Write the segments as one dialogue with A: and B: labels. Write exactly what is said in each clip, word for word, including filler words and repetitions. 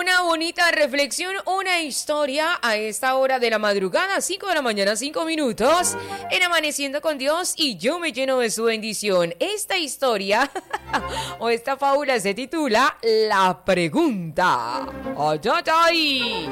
A: Una bonita reflexión, una historia a esta hora de la madrugada, cinco de la mañana, cinco minutos, en Amaneciendo con Dios, y yo me lleno de su bendición. Esta historia o esta fábula se titula La Pregunta. ¡Ay, ay, ay!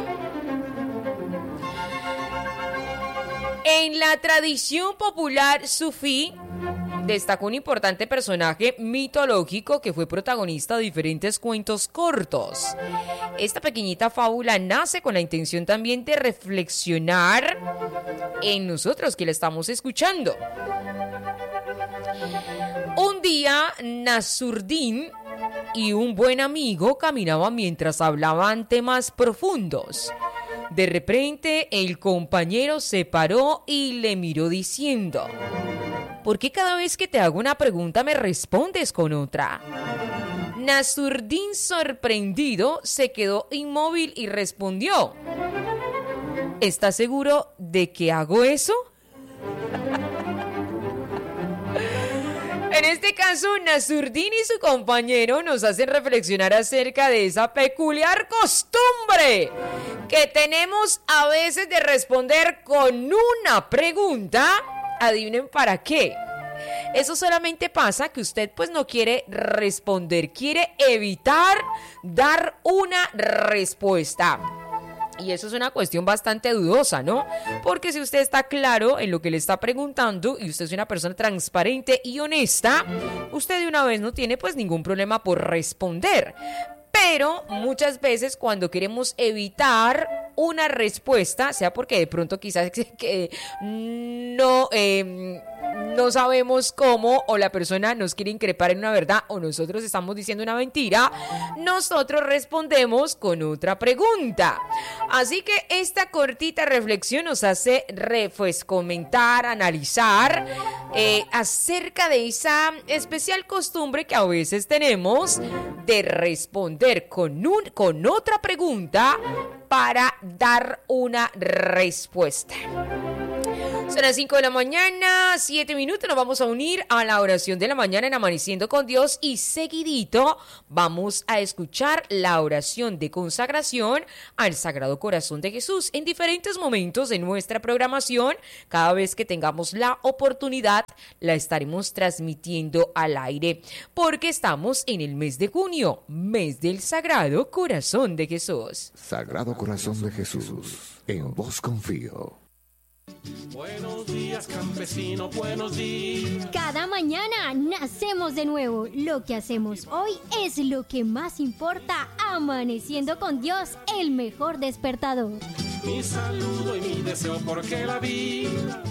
A: En la tradición popular sufí destacó un importante personaje mitológico que fue protagonista de diferentes cuentos cortos. Esta pequeñita fábula nace con la intención también de reflexionar en nosotros que la estamos escuchando. Un día, Nasurdin y un buen amigo caminaban mientras hablaban temas profundos. De repente, el compañero se paró y le miró diciendo: ¿por qué cada vez que te hago una pregunta me respondes con otra? Nasurdin, sorprendido, se quedó inmóvil y respondió: ¿estás seguro de que hago eso? En este caso, Nasurdin y su compañero nos hacen reflexionar acerca de esa peculiar costumbre que tenemos a veces de responder con una pregunta. Adivinen para qué. Eso solamente pasa que usted pues no quiere responder, quiere evitar dar una respuesta. Y eso es una cuestión bastante dudosa, ¿no? Porque si usted está claro en lo que le está preguntando y usted es una persona transparente y honesta, usted de una vez no tiene pues ningún problema por responder. Pero muchas veces cuando queremos evitar una respuesta, sea porque de pronto quizás que no, eh, no sabemos cómo, o la persona nos quiere increpar en una verdad, o nosotros estamos diciendo una mentira, nosotros respondemos con otra pregunta. Así que esta cortita reflexión nos hace re, pues, comentar, analizar eh, acerca de esa especial costumbre que a veces tenemos de responder con, un, con otra pregunta para dar una respuesta. Son las cinco de la mañana, siete minutos, nos vamos a unir a la oración de la mañana en Amaneciendo con Dios y seguidito vamos a escuchar la oración de consagración al Sagrado Corazón de Jesús. En diferentes momentos de nuestra programación, cada vez que tengamos la oportunidad, la estaremos transmitiendo al aire, porque estamos en el mes de junio, mes del Sagrado Corazón de Jesús.
B: Sagrado Corazón de Jesús, en vos confío.
C: Buenos días, campesino, buenos días.
D: Cada mañana nacemos de nuevo. Lo que hacemos hoy es lo que más importa. Amaneciendo con Dios, el mejor despertador.
C: Mi saludo y mi deseo porque la vida.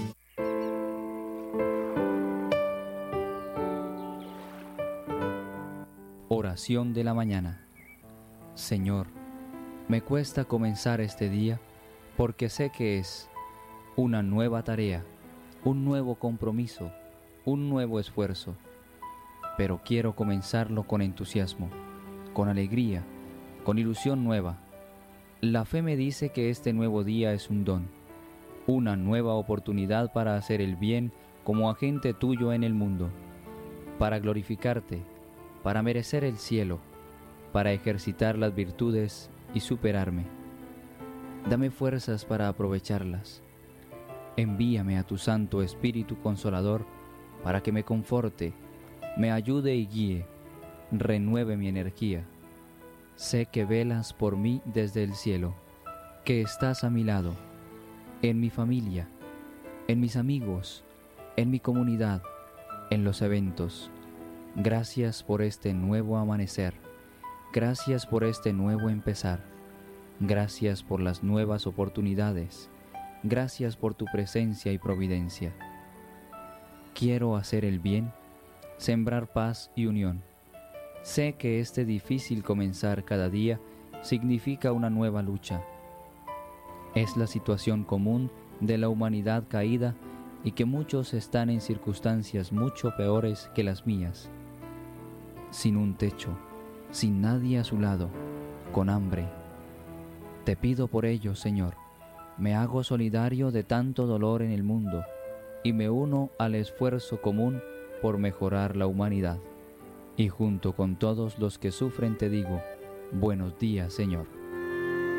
E: Oración de la mañana. Señor, me cuesta comenzar este día porque sé que es una nueva tarea, un nuevo compromiso, un nuevo esfuerzo, pero quiero comenzarlo con entusiasmo, con alegría, con ilusión nueva. La fe me dice que este nuevo día es un don, una nueva oportunidad para hacer el bien como agente tuyo en el mundo, para glorificarte, para merecer el cielo, para ejercitar las virtudes y superarme. Dame fuerzas para aprovecharlas. Envíame a tu Santo Espíritu Consolador para que me conforte, me ayude y guíe, renueve mi energía. Sé que velas por mí desde el cielo, que estás a mi lado, en mi familia, en mis amigos, en mi comunidad, en los eventos. Gracias por este nuevo amanecer, gracias por este nuevo empezar, gracias por las nuevas oportunidades. Gracias por tu presencia y providencia. Quiero hacer el bien, sembrar paz y unión. Sé que este difícil comenzar cada día significa una nueva lucha. Es la situación común de la humanidad caída y que muchos están en circunstancias mucho peores que las mías. Sin un techo, sin nadie a su lado, con hambre. Te pido por ello, Señor. Me hago solidario de tanto dolor en el mundo y me uno al esfuerzo común por mejorar la humanidad. Y junto con todos los que sufren te digo, buenos días, Señor.